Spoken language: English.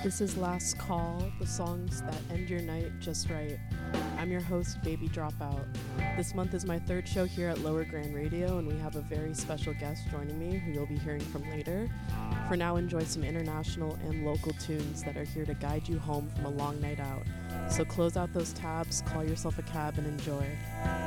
This is Last Call, the songs that end your night just right. I'm your host, Baby Dropout. This month is my third show here at Lower Grand Radio, and we have a very special guest joining me who you'll be hearing from later. For now, enjoy some international and local tunes that are here to guide you home from a long night out. So close out those tabs, call yourself a cab, and enjoy.